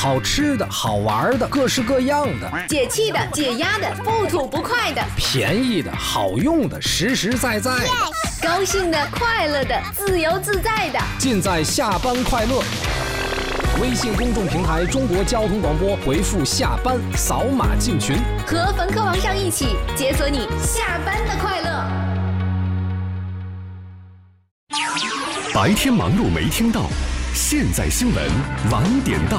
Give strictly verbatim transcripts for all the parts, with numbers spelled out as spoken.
好吃的好玩的各式各样的， 解气的解压的不吐不快的， 便宜的好用的实实在在的， yes! 高兴的快乐的自由自在的， 尽在下班快乐。微信公众平台中国交通广播，回复下班扫码进群， 和冯科王上一起解锁你下班的快乐。 白天忙碌没听到，现在新闻晚点到。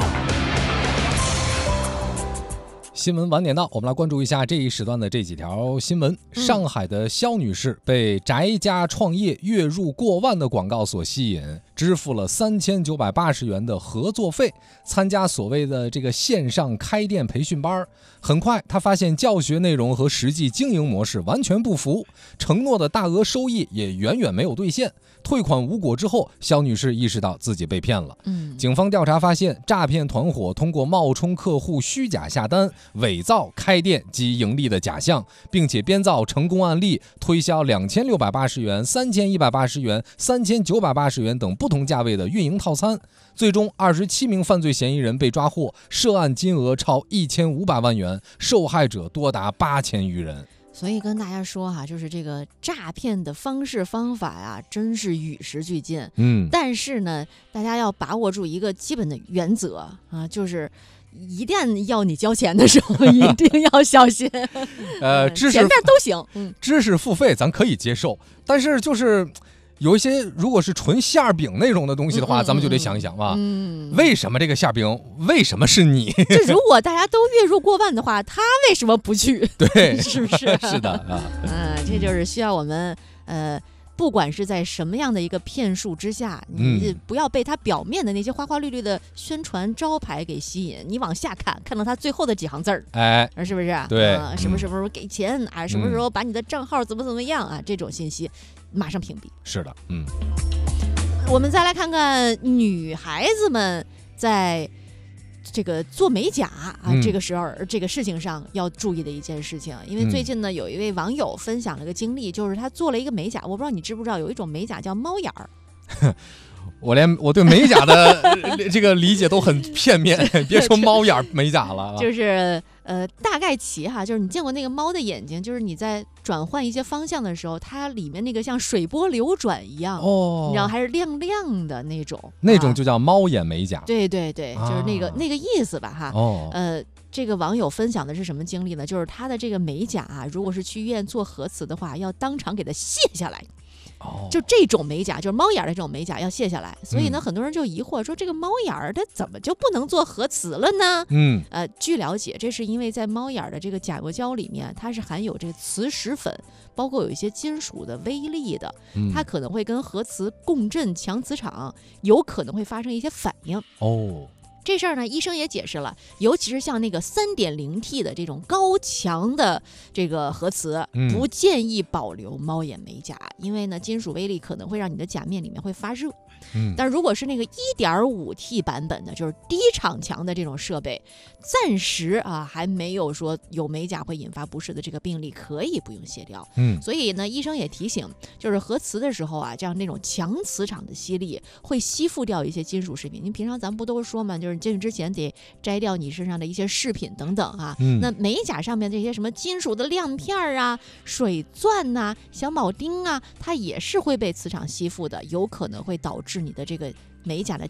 新闻晚点到，我们来关注一下这一时段的这几条新闻。上海的肖女士被宅家创业月入过万的广告所吸引，支付了三千九百八十元的合作费，参加所谓的这个线上开店培训班。很快她发现教学内容和实际经营模式完全不符，承诺的大额收益也远远没有兑现。退款无果之后，肖女士意识到自己被骗了。嗯，警方调查发现，诈骗团伙通过冒充客户虚假下单，伪造开店及盈利的假象，并且编造成功案例，推销两千六百八十元、三千一百八十元、三千九百八十元等不同价位的运营套餐。最终，二十七名犯罪嫌疑人被抓获，涉案金额超一千五百万元，受害者多达八千余人。 所以跟大家说哈、啊，就是这个诈骗的方式方法呀、啊，真是与时俱进。嗯，但是呢，大家要把握住一个基本的原则啊，就是一旦要你交钱的时候，一定要小心。 呃，知识前面都行，嗯， 知识付费咱可以接受，但是就是有一些如果是纯馅饼那种的东西的话，嗯嗯嗯咱们就得想一想吧，嗯，为什么这个馅饼为什么是你？ 就如果大家都月入过万的话，他为什么不去？ 对， 是不是？ 是的啊， 嗯，这就是需要我们呃。不管是在什么样的一个骗术之下，你不要被他表面的那些花花绿绿的宣传招牌给吸引，你往下看，看到他最后的几行字儿， 哎， 是不是？ 对， 啊，什么什么时候给钱啊、嗯？什么时候把你的账号怎么怎么样啊？这种信息马上屏蔽。 是的，嗯。 我们再来看看女孩子们在这个做美甲啊、嗯，这个时候这个事情上要注意的一件事情，因为最近呢，有一位网友分享了个经历，就是他做了一个美甲，我不知道你知不知道，有一种美甲叫猫眼儿。 我连我对美甲的这个理解都很片面，别说猫眼美甲了。 就是呃，大概其哈，就是你见过那个猫的眼睛，就是你在转换一些方向的时候，它里面那个像水波流转一样，哦，你知道还是亮亮的那种， 那种就叫猫眼美甲。 啊、对对对，就是那个、啊、那个意思吧哈。哦，呃。这个网友分享的是什么经历呢？就是他的这个美甲啊，如果是去医院做核磁的话，要当场给它卸下来。哦，就这种美甲，就是猫眼的这种美甲要卸下来。所以呢，嗯、很多人就疑惑说，这个猫眼它怎么就不能做核磁了呢？嗯，呃，据了解，这是因为在猫眼的这个甲油胶里面，它是含有这个磁石粉，包括有一些金属的微粒的，它可能会跟核磁共振强磁场有可能会发生一些反应。哦。这事儿呢，医生也解释了，尤其是像那个 三点零 T 的这种高强的这个核磁，嗯、不建议保留猫眼美甲，因为呢，金属微粒可能会让你的甲面里面会发热。嗯，但如果是那个 一点五 T 版本的，就是低场强的这种设备，暂时啊还没有说有美甲会引发不适的这个病例，可以不用卸掉。嗯，所以呢，医生也提醒，就是核磁的时候啊，这样那种强磁场的吸力会吸附掉一些金属饰品。你平常咱们不都说嘛，就是进去之前得摘掉你身上的一些饰品等等啊。嗯，那美甲上面这些什么金属的亮片啊、水钻呐、啊、小铆钉啊，它也是会被磁场吸附的，有可能会导致你的这个美甲的